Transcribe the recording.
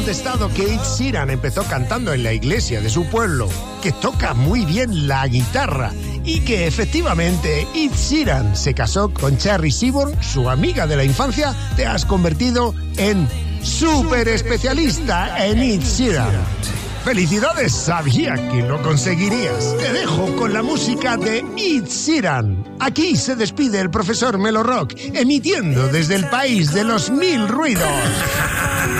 Contestado que Ed Sheeran empezó cantando en la iglesia de su pueblo, que toca muy bien la guitarra y que efectivamente Ed Sheeran se casó con Cherry Seaborn, su amiga de la infancia. Te has convertido en súper especialista en Ed Sheeran. ¡Felicidades! Sabía que lo conseguirías. Te dejo con la música de Ed Sheeran. Aquí se despide el profesor Melo Rock, emitiendo desde el país de los 1000 ruidos.